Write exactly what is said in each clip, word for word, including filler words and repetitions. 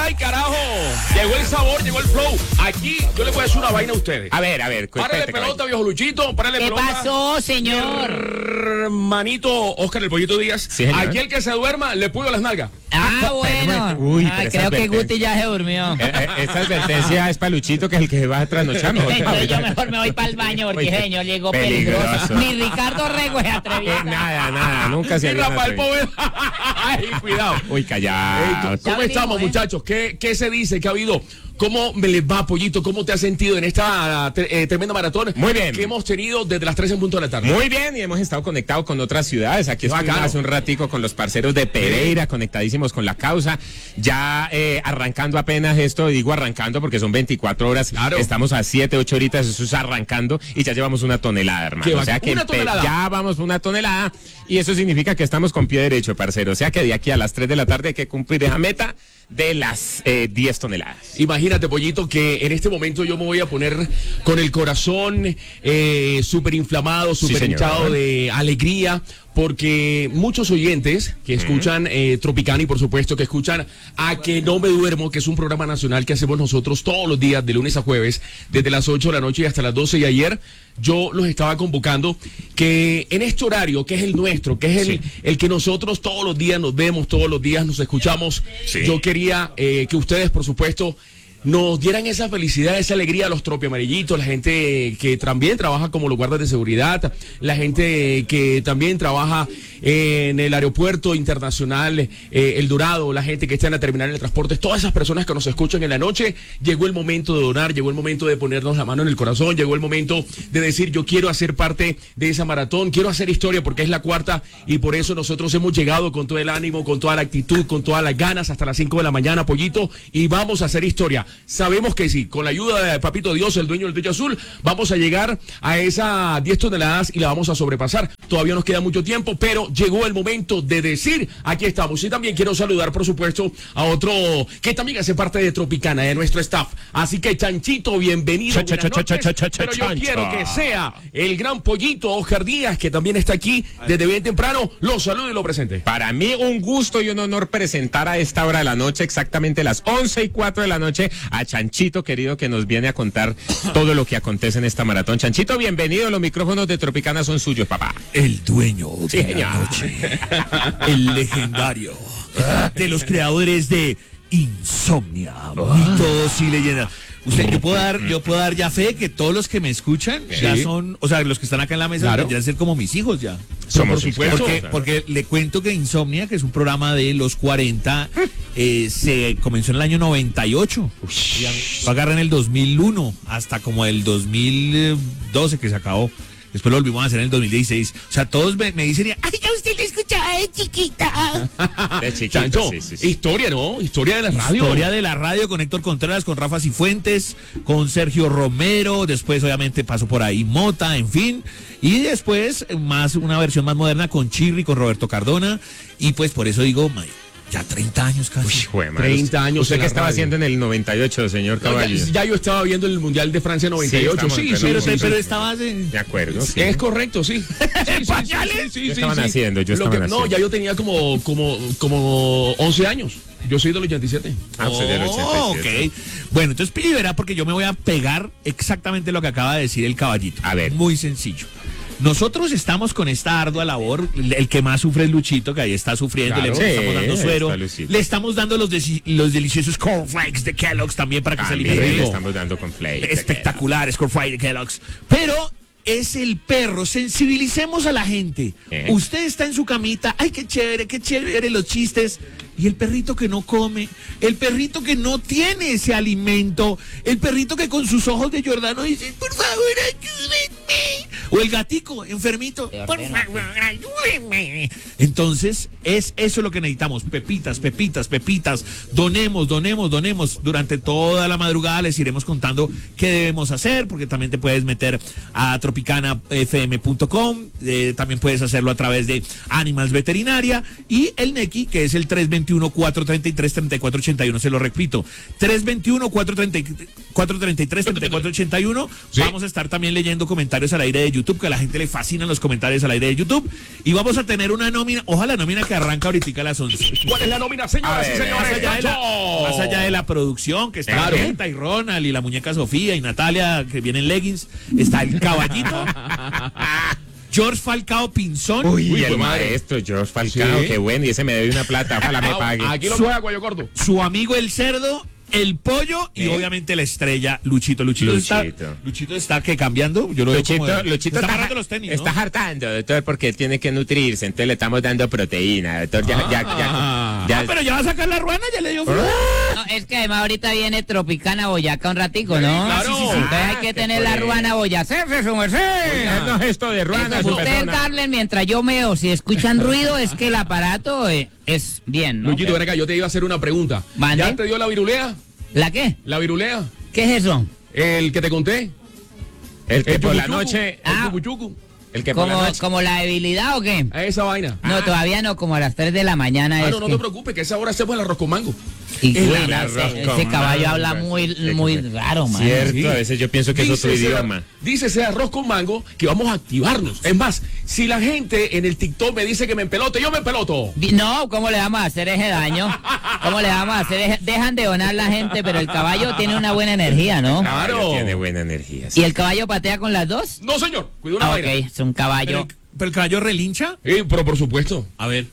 ¡Ay, carajo! Llegó el sabor, llegó el flow. Aquí yo les voy a decir una vaina a ustedes. A ver, a ver. Párale pelota, viejo Luchito. Párale ¿Qué pelota. pasó, señor? Hermanito Oscar el Pollito Díaz. Sí, señor. Aquí el que se duerma le puyo las nalgas. Ah, bueno. Uy, ah, pero creo esa que Guti ya se durmió. Eh, eh, esta advertencia es para Luchito, que es el que va a trasnochar. Entonces yo mejor me voy para el baño porque Oye, señor llegó peligroso. peligroso. Ni Ricardo Rego es atrevido. Eh, nada, nada, nunca se Y había Rafael atrevido. Pobre. Ay, cuidado. Uy, callado. Ey, ¿Cómo Ya estamos, venimos, eh? muchachos? ¿Qué, ¿Qué se dice? ¿Qué ha habido? ¿Cómo me les va, Pollito? ¿Cómo te has sentido en esta eh, tremenda maratón? Muy bien. Que hemos tenido desde las tres en punto de la tarde. Muy bien, y hemos estado conectados con otras ciudades. Aquí estuvimos Bacano. hace un ratico con los parceros de Pereira, conectadísimos con la causa. Ya eh, arrancando apenas esto, digo arrancando porque son veinticuatro horas. Claro. Estamos a siete, ocho horitas, eso es arrancando y ya llevamos una tonelada, hermano. ¿Qué va? O sea que ¿Una empe- tonelada? ya vamos por una tonelada y eso significa que estamos con pie derecho, parcero. O sea que de aquí a las tres de la tarde hay que cumplir esa meta de las eh, diez toneladas. Imagínate, Pollito, que en este momento yo me voy a poner con el corazón eh, súper inflamado, súper señor. hinchado de alegría, porque muchos oyentes que escuchan eh, Tropicana y por supuesto que escuchan A Que No Me Duermo, que es un programa nacional que hacemos nosotros todos los días de lunes a jueves, desde las ocho de la noche y hasta las doce, y ayer yo los estaba convocando que en este horario, que es el nuestro, que es el, Sí. el que nosotros todos los días nos vemos, todos los días nos escuchamos, Sí. yo quería eh, que ustedes, por supuesto, nos dieran esa felicidad, esa alegría a los tropiamarillitos, la gente que también trabaja como los guardas de seguridad, la gente que también trabaja en el aeropuerto internacional eh, El Dorado, la gente que está en la terminal de transportes, todas esas personas que nos escuchan en la noche. Llegó el momento de donar, llegó el momento de ponernos la mano en el corazón, llegó el momento de decir yo quiero hacer parte de esa maratón, quiero hacer historia porque es la cuarta y por eso nosotros hemos llegado con todo el ánimo, con toda la actitud, con todas las ganas hasta las cinco de la mañana, Pollito, y vamos a hacer historia. Sabemos que sí, con la ayuda de Papito Dios, el dueño del techo azul, vamos a llegar a esas diez toneladas y la vamos a sobrepasar. Todavía nos queda mucho tiempo, pero llegó el momento de decir, aquí estamos. Y también quiero saludar, por supuesto, a otro que también hace parte de Tropicana, de nuestro staff. Así que, Chanchito, bienvenido. Cha, cha, buenas cha, cha, noches. cha, cha, cha, Pero yo Chancho. quiero que sea el gran Pollito Oscar Díaz, que también está aquí desde bien temprano. Lo saludo y lo presente. Para mí un gusto y un honor presentar a esta hora de la noche, exactamente las once y cuatro de la noche, a Chanchito, querido, que nos viene a contar todo lo que acontece en esta maratón. Chanchito, bienvenido, los micrófonos de Tropicana son suyos, papá. El dueño Sí, de la señor. noche, el legendario de los creadores de Insomnia, mitos y leyendas. Usted, yo puedo dar, yo puedo dar ya fe que todos los que me escuchan ya Sí. son, o sea, los que están acá en la mesa Claro. vendrían a ser como mis hijos ya. Somos por supuesto. Porque, claro. porque le cuento que Insomnia, que es un programa de los cuarenta, eh, se comenzó en el año noventa y ocho. Lo agarra en el dos mil uno hasta como el dos mil doce que se acabó. Después lo volvimos a hacer en el dos mil dieciséis. O sea, todos me, me dicen, ay, ya usted le escuchaba de chiquita. De chiquito, Chancho, sí, sí, sí. historia, ¿no? Historia de la radio. Historia de la radio con Héctor Contreras, con Rafa Cifuentes, con Sergio Romero, después obviamente pasó por ahí Mota, en fin, y después más una versión más moderna con Chirri, con Roberto Cardona, y pues por eso digo, may, ya treinta años casi. Uy, jue madre. treinta años ¿Usted en qué la estaba radio. haciendo en el noventa y ocho, señor No, Caballo? ya, ya yo estaba viendo el Mundial de Francia noventa y ocho. Sí, Sí, estamos sí, en pero, sí, pero sí. estabas en... De acuerdo, sí. Es correcto, sí. Sí, sí, sí, pañales? sí, sí, Yo sí, estaban sí. haciendo, yo Lo estaban que- No, haciendo. ya yo tenía como, como, como once años. Yo soy del ochenta y siete. Ah, usted del Oh, ochenta y siete. ok. Bueno, entonces pille y verá porque yo me voy a pegar exactamente lo que acaba de decir el caballito. A ver. Muy sencillo. Nosotros estamos con esta ardua labor, el que más sufre es Luchito, que ahí está sufriendo, Claro, le estamos sí, dando ahí suero, está Luchito. le estamos dando los, deci- los deliciosos cornflakes de Kellogg's también para que se También alimente le rico. estamos dando con play. Espectaculares cornflakes de Kellogg's. Pero es el perro, sensibilicemos a la gente. Eh. Usted está en su camita, ay, qué chévere, qué chévere los chistes. Y el perrito que no come, el perrito que no tiene ese alimento, el perrito que con sus ojos de Jordano dice, por favor, ayúdenme. O el gatico enfermito, por favor, ayúdenme. Entonces, es eso lo que necesitamos, pepitas, pepitas, pepitas. Donemos, donemos, donemos. Durante toda la madrugada les iremos contando qué debemos hacer, porque también te puedes meter a tropicana f m punto com, eh, también puedes hacerlo a través de Animals Veterinaria y el Nequi, que es el tres dos uno, cuatro tres tres, tres cuatro ocho uno, se lo repito, tres dos uno, cuatro tres tres, tres cuatro ocho uno. Sí. Vamos a estar también leyendo comentarios al aire de YouTube, que a la gente le fascinan los comentarios al aire de YouTube. Y vamos a tener una nómina, ojalá nómina que arranca ahorita a las once. ¿Cuál es la nómina, señoras y señores? Más allá, de la, más allá de la producción, que está Claro. Greta y Ronald y la muñeca Sofía y Natalia, que vienen leggings, está el caballito. George Falcao Pinzón. Uy, Uy, el fue madre. maestro George Falcao, Sí. qué bueno, y ese me debe una plata, ojalá me pague. Aquí lo Su- juega Guayo Gordo. Su amigo el cerdo, el pollo y ¿Eh? obviamente la estrella Luchito. Luchito, Luchito. está Luchito está que cambiando. Yo lo veo Luchito, como- Luchito está está, agarrando los tenis, ¿no? está hartando, doctor, porque él tiene que nutrirse, entonces le estamos dando proteína, doctor, ya, ya, ya, ya, Ah, pero ya va a sacar la ruana, ya le dio frío. No, es que además ahorita viene Tropicana Boyacá un ratico, ¿no? claro. Sí, sí, sí. Entonces hay Ah, que qué tener la por ruana boyacense, su merced. no, esto de ruana, su Usted persona. darle mientras yo meo, si escuchan ruido es que el aparato eh, es bien, ¿no? Luchito, ven acá, yo te iba a hacer una pregunta. Mande. ¿Ya te dio la virulea? ¿La qué? ¿La virulea? ¿Qué es eso? El que te conté. El que El por la chucuchucu. noche, El Ah. chucuchucu. el que por la ¿Como, noche. como la debilidad o qué? A esa vaina. No, todavía no, como a las tres de la mañana. Ah, es no, no que- te preocupes, que a esa hora hacemos el arroz con mango. Y El bueno, arroz ese, con ese caballo mango. habla muy, Sí, muy como- raro, man. Cierto, Sí. a veces yo pienso que es otro ese- idioma. Dice ese arroz con mango que vamos a activarnos. Es más, si la gente en el TikTok me dice que me empelote, yo me empeloto. Vi- No, ¿cómo le vamos a hacer ese daño? ¿Cómo le vamos a hacer ese? Dejan de donar la gente, pero el caballo tiene una buena energía, ¿no? Claro. Tiene buena energía. sí. ¿Y el caballo patea con las dos? No, señor, cuida una Ah, vaina. ok, es un Pero caballo. el, pero el caballo relincha. Sí, pero por supuesto. A ver.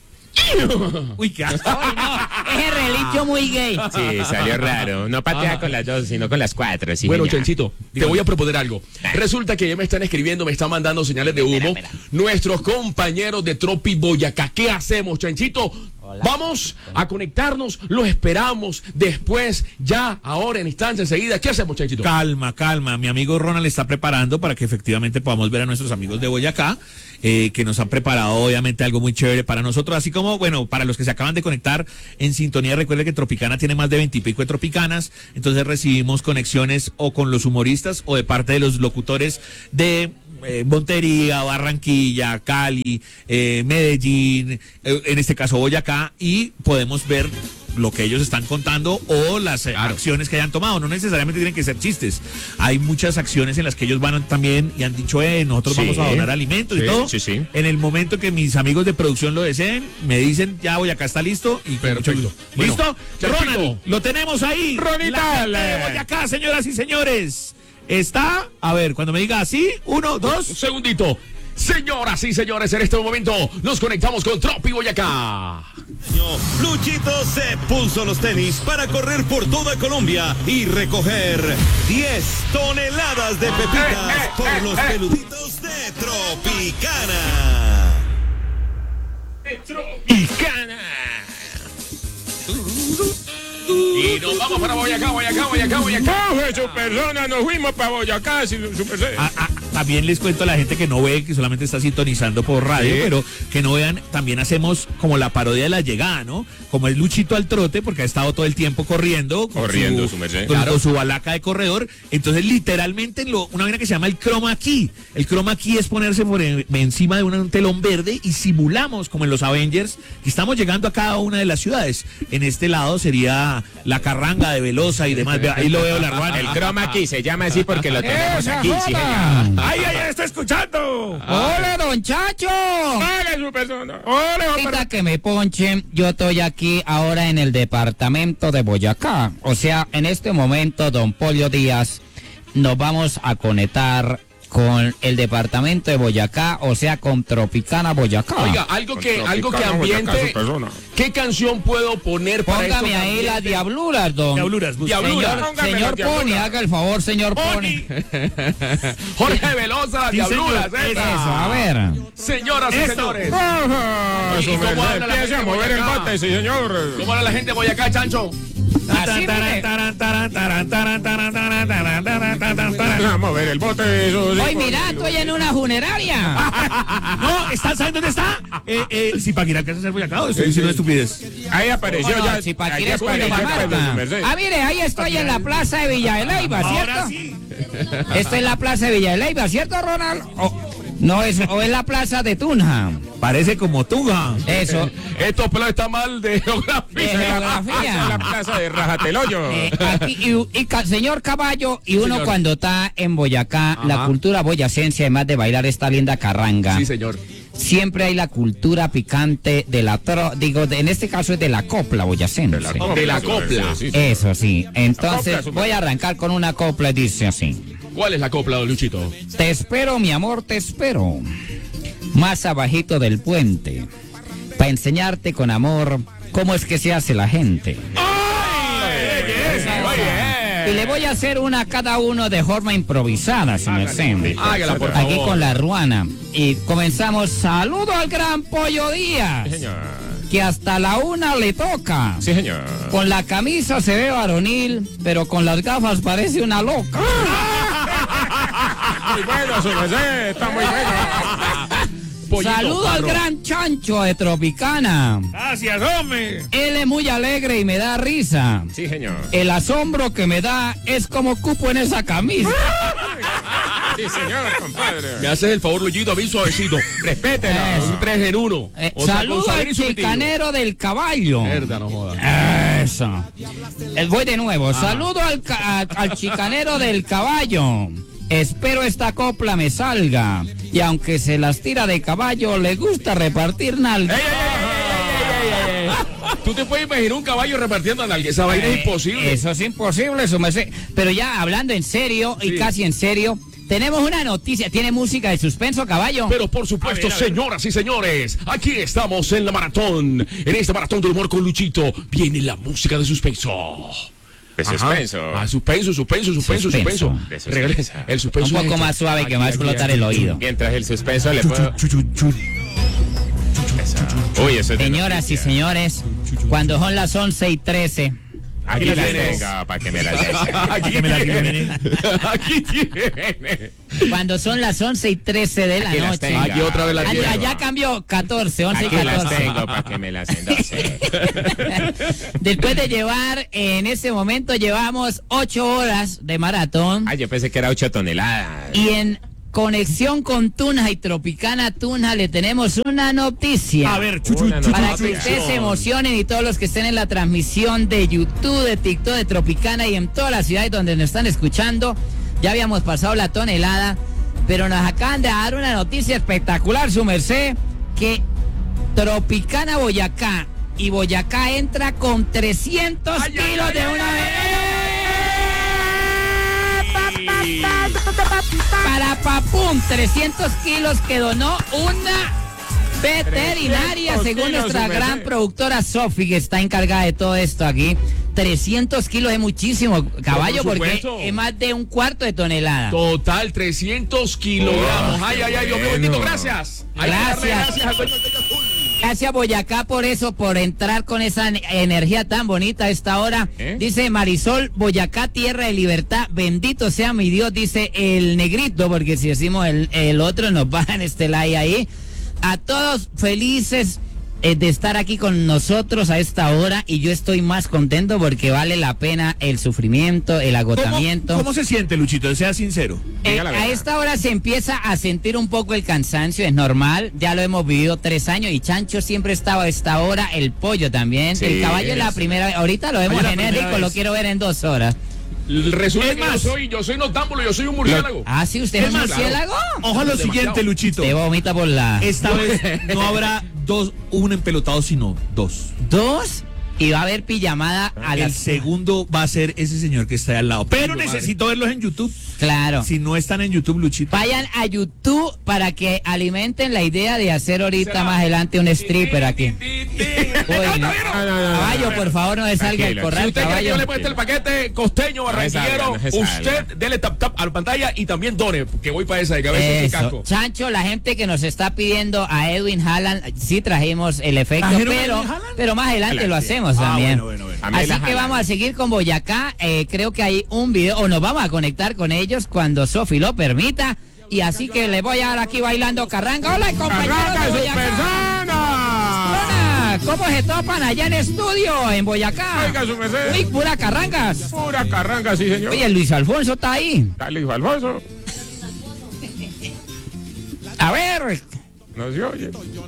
Uy, qué asco. Ay, no, ese relicho muy gay. Sí, salió raro. No patea con las dos, sino con las cuatro. Sí, Bueno, ya. Chanchito, te voy a proponer algo. Resulta que ya me están escribiendo, me están mandando señales de humo. Espera, espera. Nuestros compañeros de Tropi Boyacá. ¿Qué hacemos, Chanchito? Vamos a conectarnos, lo esperamos después, ya, ahora, en instancia, enseguida. ¿Qué hacemos, Chanchito? Calma, calma. Mi amigo Ronald está preparando para que efectivamente podamos ver a nuestros amigos de Boyacá, eh, que nos han preparado obviamente algo muy chévere para nosotros, así como, bueno, para los que se acaban de conectar en sintonía, recuerde que Tropicana tiene más de veintipico de Tropicanas, entonces recibimos conexiones o con los humoristas o de parte de los locutores de eh, Montería, Barranquilla, Cali, eh, Medellín, eh, en este caso Boyacá, y podemos ver lo que ellos están contando o las eh, acciones que hayan tomado. No necesariamente tienen que ser chistes. Hay muchas acciones en las que ellos van también y han dicho, eh, nosotros Sí. vamos a donar alimentos Sí, y todo. sí, sí. En el momento que mis amigos de producción lo deseen, me dicen, ya Boyacá está listo. Y con Perfecto. mucho gusto. Bueno, ¿Listo? Chanchito. Ronald, lo tenemos ahí. Ronita, La gente de le- Boyacá, señoras y señores. Está, a ver, cuando me diga así, uno, Un dos. segundito. Señoras y señores, en este momento nos conectamos con Tropi Boyacá. Luchito se puso los tenis para correr por toda Colombia y recoger diez toneladas de pepitas por los peluditos de Tropicana. Y gana. Y nos vamos para Boyacá, Boyacá, Boyacá, Boyacá. Coge su persona, nos fuimos para Boyacá, si su, su merced. Ah, ah, también les cuento a la gente que no ve, que solamente está sintonizando por radio, Sí. pero que no vean, también hacemos como la parodia de la llegada, ¿no? Como es Luchito al trote, porque ha estado todo el tiempo corriendo. con Corriendo, su merced. Con, Claro. con su balaca de corredor. Entonces, literalmente, lo, una vaina que se llama el chroma key. El chroma key es ponerse por en- encima de un telón verde y simulamos, como en los Avengers, que estamos llegando a cada una de las ciudades. En este lado sería la carranga de Velosa y demás. Vea, ahí lo veo la ruana. El croma aquí se llama así porque lo tenemos aquí, sí, señor. ¡Ay, ay, ay! ¡Está escuchando! ¡Hola, don Chacho! Pague su persona. Ole, Ahorita que me ponchen, yo estoy aquí ahora en el departamento de Boyacá. O sea, en este momento, don Polio Díaz, nos vamos a conectar con el departamento de Boyacá, o sea, con Tropicana Boyacá. Oiga, algo que, Con algo que Tropicana, Boyacá, ambiente. su persona. ¿Qué canción puedo poner para Póngame estos ahí las ambientes? diabluras, don. Diabluras, busca. Diabluras. Señor, Póngame señor las diabluras. Pony, haga el favor, señor Pony. Jorge Velosa, Sí, Diabluras, señor. esa. Eso, a ver. Señoras y Eso. señores. Ajá, ¿Y su cómo merced, habla la empiece a gente de mover el Boyacá? bote, sí, señor. ¿Cómo era la gente de Boyacá, Chancho? Así, mire. A mover el bote, eso sí. Hoy mira, estoy en una funeraria. No, ¿está, ¿saben dónde está? Eh, eh, si para que hacer Boyacá, o estoy diciendo estupidez. Ahí apareció No, ya. si pa' ahí quieres apareció cuando el pelo, su merced. Ah, mire, ahí estoy en la plaza de Villa de Leyva, ¿cierto? Ahora sí. Estoy en la plaza de Villa de Leyva, ¿cierto, Ronald? Oh, No, es, o es la plaza de Tunja. Parece como Tunja. Eso. Estos pelos están mal de De geografía. geografía. La plaza de Rajateloyo. Eh, aquí, y, y ca- señor Caballo, y uno Señor. cuando está en Boyacá, la Ajá. cultura boyacense, además de bailar esta linda carranga, Sí, señor. siempre hay la cultura picante de la tro, digo, de- en este caso es de la copla boyacense. De la copla. Sí, sí. Eso sí, entonces copla, voy a arrancar con una copla y dice así. ¿Cuál es la copla, don Luchito? Te espero, mi amor, te espero. Más abajito del puente. Para enseñarte con amor cómo es que se hace la gente. Y le voy a hacer una a cada uno de forma improvisada, si me entiende. Hágala, por Aquí favor. con la ruana. Y comenzamos. Saludo al gran Pollo Díaz, Señor. que hasta la una le toca. Sí, señor. Con la camisa se ve varonil, pero con las gafas parece una loca. Muy bueno, su merced, está muy bueno. Pollito, Saludo al parro. gran Chancho de Tropicana. Gracias, hombre. Él es muy alegre y me da risa. Sí, señor. El asombro que me da es como cupo en esa camisa. Sí, señor, compadre. Me haces el favor, Luchito, a mí suavecito. Respételo. Eso. Un tres en uno. Eh, O sea, saludo con saber al y sumitivo. chicanero del caballo. Mierda, no joda. Eso. Eh, Voy de nuevo. Saludo al, ca- a- al chicanero del caballo. Espero esta copla me salga. Y aunque se las tira de caballo, le gusta repartir nalgas. ¡Ey, ey, ey, ey, ey, ey, ey, ey! ¿Tú te puedes imaginar un caballo repartiendo nalga? Esa vaina es Eh, imposible. Eso es imposible, su merced. Pero ya hablando en serio y Sí. casi en serio, tenemos una noticia. ¿Tiene música de suspenso, caballo? Pero por supuesto, señoras y señores, aquí estamos en la maratón. En este maratón del humor con Luchito viene la música de suspenso. De Ajá. suspenso. Ah, suspenso, suspenso, suspenso, Suspenso. suspenso. De suspenso. Regresa. El Un suspenso. poco es- más suave que me va a Aquí, explotar aquí, el aquí. oído. Mientras el suspenso le puedo... Eso. Uy, eso es de Señoras y noticia. señores, cuando son las once y trece, Aquí las tienes. tengo para que me las des. Aquí me la tiene. Aquí tiene. cuando son las once y trece de la Aquí las noche. tengo. Aquí otra vez la Allá, tiene. allá cambió catorce, once y Aquí las catorce. tengo para que me las endose. Después de llevar, en ese momento llevamos ocho horas de maratón. Ah, yo pensé que era ocho toneladas. Y en conexión con Tunja y Tropicana Tunja le tenemos una noticia. A ver, chuchu, Una chuchu, Para que noticia. ustedes se emocionen y todos los que estén en la transmisión de YouTube, de TikTok, de Tropicana y en todas las ciudades donde nos están escuchando, ya habíamos pasado la tonelada, pero nos acaban de dar una noticia espectacular, su merced, que Tropicana Boyacá y Boyacá entra con trescientos Ay, ay, kilos ay, de ay, una ay, vez. Para papum, trescientos kilos que donó una veterinaria, trescientos según kilos, nuestra su gran merced. productora Sofi, que está encargada de todo esto aquí. trescientos kilos es muchísimo, caballo, por porque supuesto. es más de un cuarto de tonelada. Total, trescientos kilogramos. Oh, ay, qué ay, ay, Dios mío, bueno. bendito, gracias. Hay que darle Gracias. Gracias al dueño del Techo Azul. Gracias Boyacá por eso, por entrar con esa en- energía tan bonita a esta hora. ¿Eh? Dice Marisol, Boyacá, tierra de libertad, bendito sea mi Dios, dice el negrito, porque si decimos el, el otro nos bajan este like ahí. A todos felices eh, de estar aquí con nosotros a esta hora y yo estoy más contento porque vale la pena el sufrimiento, el ¿Cómo, agotamiento. ¿Cómo se siente, Luchito? Sea sincero. Eh, Diga la a verdad. esta hora se empieza a sentir un poco el cansancio, es normal, ya lo hemos vivido tres años y Chancho siempre estaba a esta hora, el pollo también, Sí, el caballo es la sí. primera vez, ahorita lo vemos Caballo la genérico, primera lo vez. quiero ver en dos horas. Resulta Es que yo más- soy, yo soy noctámbulo, yo soy un murciélago. Ah, sí, usted es un más, murciélago. Ojalá lo Demasiado. siguiente, Luchito. Te vomita por la... Esta vez no habrá dos, un empelotado, sino dos. Dos y va a haber pijamada a El las... segundo va a ser ese señor que está ahí al lado. Pero Madre. necesito verlos en YouTube. Claro. Si no están en YouTube, Luchito. Vayan a YouTube para que alimenten la idea de hacer ahorita más adelante un stripper aquí. Uy, no. Caballo, por favor, no se salga el Tranquilo. Si corral, usted quiere que yo caballo. le pueste el paquete costeño, No se barranquillero, salga, no se usted salga. dele tap tap a la pantalla y también done, que voy para esa de cabeza y Eso. casco. Chancho, la gente que nos está pidiendo a Edwin Haaland, sí trajimos el efecto, ¿Trajeron a pero, Edwin Haaland? pero más adelante Adelante. lo hacemos Ah, también. bueno, bueno, bueno. A mí Así la que Haaland. vamos a seguir con Boyacá. eh, creo que hay un video, o nos vamos a conectar con ellos cuando Sofi lo permita. Y así que le voy a dar aquí bailando carranga. Hola, compañeros ¡Arranca de su Boyacá. persona! Hola, ¿cómo se topan allá en estudio, en Boyacá? Oiga, su merced. Uy, pura carrangas. Pura carranga, sí, señor. Oye, Luis Alfonso está ahí. Dale, hijo Alfonso. A ver, No se oye.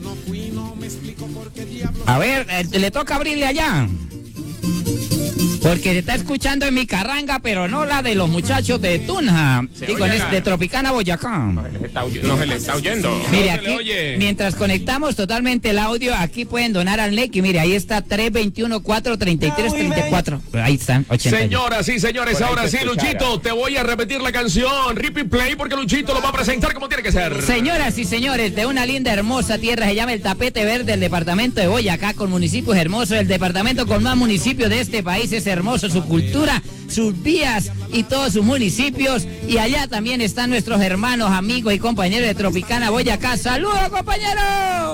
a ver, eh, le toca abrirle allá. Porque se está escuchando en mi carranga, pero no la de los muchachos de Tunja. Se Digo, oye es la- de Tropicana, Boyacá. No se le está oy- no se le está oyendo. Mire, No se le aquí, oye. mientras conectamos totalmente el audio, aquí pueden donar al N E C. Y mire, ahí está tres veintiuno, cuatro treinta y tres, treinta y cuatro. Ahí están, ochenta. Señoras y señores, Por ahí ahora se sí, escuchara. Luchito, te voy a repetir la canción. Repeat play porque Luchito lo va a presentar como tiene que ser. Señoras y señores, de una linda, hermosa tierra, se llama el Tapete Verde, el departamento de Boyacá, con municipios hermosos, el departamento con más municipios de este país, es hermoso, su cultura, sus vías y todos sus municipios, y allá también están nuestros hermanos, amigos y compañeros de Tropicana Boyacá. ¡Saludos, compañeros!